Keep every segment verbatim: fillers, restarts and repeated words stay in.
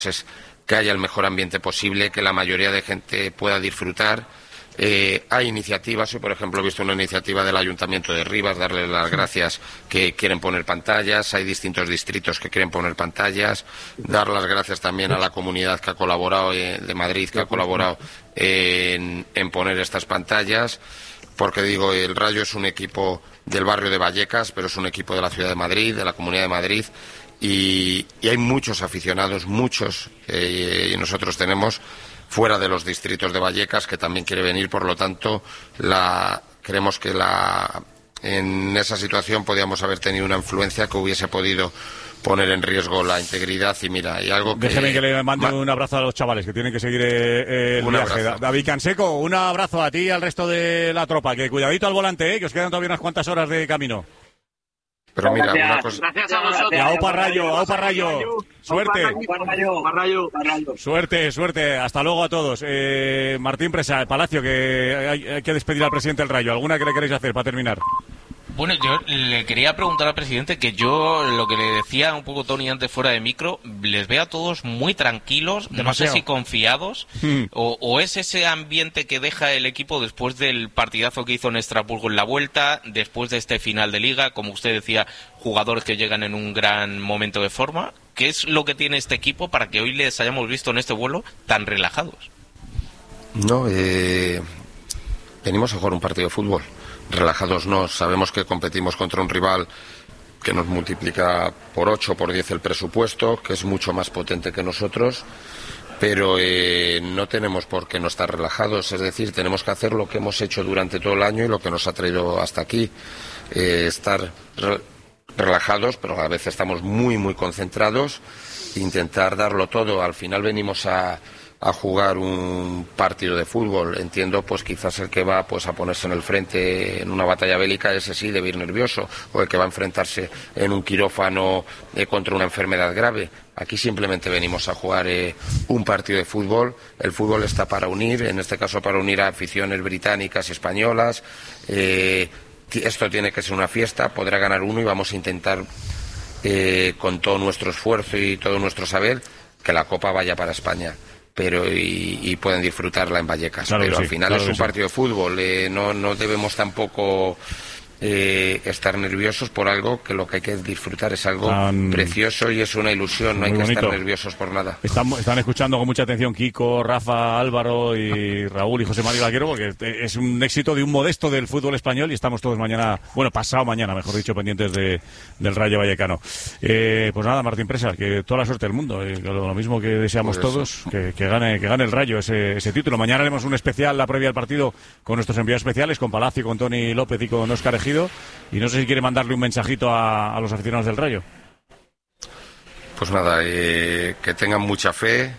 es que haya el mejor ambiente posible, que la mayoría de gente pueda disfrutar. Eh, hay iniciativas, yo por ejemplo he visto una iniciativa del Ayuntamiento de Rivas, darle las gracias, que quieren poner pantallas, hay distintos distritos que quieren poner pantallas, dar las gracias también a la comunidad que ha colaborado, eh, de Madrid, que ha colaborado eh, en, en poner estas pantallas, porque digo, el Rayo es un equipo del barrio de Vallecas, pero es un equipo de la ciudad de Madrid, de la Comunidad de Madrid, y, y hay muchos aficionados, muchos, eh, y nosotros tenemos fuera de los distritos de Vallecas, que también quiere venir, por lo tanto, la, creemos que la, en esa situación podíamos haber tenido una influencia que hubiese podido poner en riesgo la integridad. Y mira, hay algo que... Déjeme que le mande un abrazo a los chavales que tienen que seguir eh, el un viaje. Abrazo. David Canseco, un abrazo a ti y al resto de la tropa, que cuidadito al volante, eh, que os quedan todavía unas cuantas horas de camino. Pero mira, gracias, una cosa... gracias a vosotros. Aupa Rayo, Aupa Rayo. Suerte. Rayo. Suerte, suerte. Hasta luego a todos. Eh, Martín Presa, Palacio, que hay, hay que despedir al presidente del Rayo. ¿Alguna que le queréis hacer para terminar? Bueno, yo le quería preguntar al presidente que yo, lo que le decía un poco Tony antes fuera de micro, les veo a todos muy tranquilos, Demasiado. no sé si confiados, mm. o, o es ese ambiente que deja el equipo después del partidazo que hizo en Estrasburgo en la vuelta, después de este final de Liga, como usted decía, jugadores que llegan en un gran momento de forma. ¿Qué es lo que tiene este equipo para que hoy les hayamos visto en este vuelo tan relajados? No, eh, venimos a jugar un partido de fútbol. Relajados no, sabemos que competimos contra un rival que nos multiplica por ocho, por diez el presupuesto, que es mucho más potente que nosotros, pero eh, no tenemos por qué no estar relajados, es decir, tenemos que hacer lo que hemos hecho durante todo el año y lo que nos ha traído hasta aquí, eh, estar re relajados, pero a veces estamos muy, muy concentrados, intentar darlo todo. Al final venimos a... a jugar un partido de fútbol. Entiendo, pues quizás el que va pues a ponerse en el frente en una batalla bélica, ese sí debe ir nervioso, o el que va a enfrentarse en un quirófano eh, contra una enfermedad grave. Aquí simplemente venimos a jugar eh, un partido de fútbol. El fútbol está para unir, en este caso para unir a aficiones británicas y españolas. Eh, esto tiene que ser una fiesta, podrá ganar uno y vamos a intentar eh, con todo nuestro esfuerzo y todo nuestro saber que la Copa vaya para España. Pero y, y pueden disfrutarla en Vallecas, claro, pero al sí, final claro es un partido sí. de fútbol, eh, no, no debemos tampoco eh, estar nerviosos por algo que lo que hay que disfrutar es algo um, precioso y es una ilusión, no hay que bonito. estar nerviosos por nada. Están, están escuchando con mucha atención Kiko, Rafa, Álvaro y Raúl y José María Vaquero, porque es un éxito de un modesto del fútbol español y estamos todos mañana, bueno, pasado mañana, mejor dicho, pendientes de, del Rayo Vallecano. Eh, pues nada, Martín Presa, que toda la suerte del mundo, eh, lo mismo que deseamos pues todos, que, que gane que gane el Rayo ese, ese título. Mañana haremos un especial, la previa del partido, con nuestros enviados especiales, con Palacio, con Tony López y con Óscar Ejido. Y no sé si quiere mandarle un mensajito a, a los aficionados del Rayo. Pues nada, eh, que tengan mucha fe,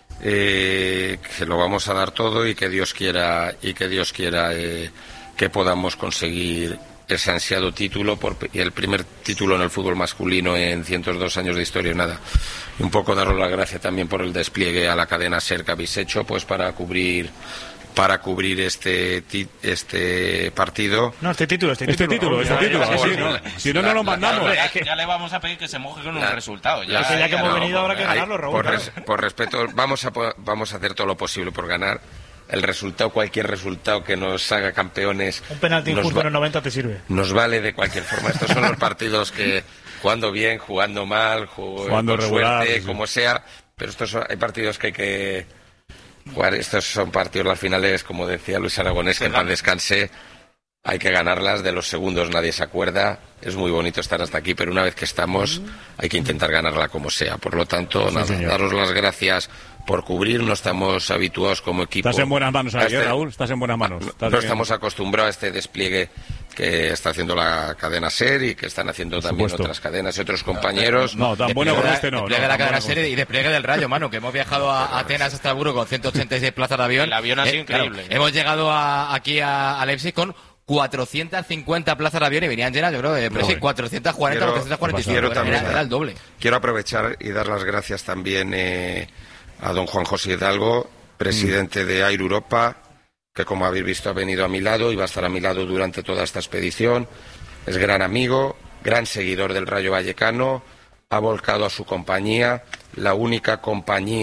eh, que lo vamos a dar todo y que Dios quiera y que Dios quiera eh, que podamos conseguir ese ansiado título, por, y el primer título en el fútbol masculino en ciento dos años de historia, nada. Y un poco daros la gracia también por el despliegue a la cadena SER que habéis hecho, pues para cubrir para cubrir este este partido. No, este título, este, este título. Este título, este título. Sí, sí, no. Si no, no lo mandamos. Ya, ya, ya le vamos a pedir que se moje con un resultado. Ya, ya, ya que hemos no, venido habrá que ganarlo, Raúl. Por, res, por respeto, vamos a, vamos a hacer todo lo posible por ganar. El resultado, cualquier resultado que nos haga campeones. Un penalti injusto en los noventa te sirve. Nos vale de cualquier forma. Estos son los partidos que, jugando bien, jugando mal, jugando, jugando con regular, suerte, sí. como sea. Pero estos son, hay partidos que hay que jugar. Estos son partidos, las finales, como decía Luis Aragonés, que en paz descanse. Hay que ganarlas, de los segundos nadie se acuerda, es muy bonito estar hasta aquí, pero una vez que estamos hay que intentar ganarla como sea. Por lo tanto, sí, nada, señor. Daros las gracias por cubrir, no estamos habituados como equipo. Estás en buenas manos ahí, este, ¿eh, Raúl? Estás en buenas manos. No, no estamos acostumbrados a este despliegue que está haciendo la cadena SER y que están haciendo por también supuesto. Otras cadenas y otros compañeros. No, tan bueno como este no. Despliegue no, de la cadena bueno SER y despliegue del Rayo, mano, que hemos viajado a Atenas hasta Estrasburgo con ciento ochenta y seis plazas de avión. El avión ha sido eh, increíble. Claro, hemos llegado a, aquí a, a Leipzig con cuatrocientas cincuenta plazas de avión y venían llenas, yo creo, de no, sí, cuatrocientas cuarenta, quiero, cuatrocientas cuarenta y cinco. Quiero también, era, era el doble. Quiero aprovechar y dar las gracias también eh, a don Juan José Hidalgo, presidente mm. de Air Europa, que como habéis visto ha venido a mi lado y va a estar a mi lado durante toda esta expedición. Es gran amigo, gran seguidor del Rayo Vallecano, ha volcado a su compañía, la única compañía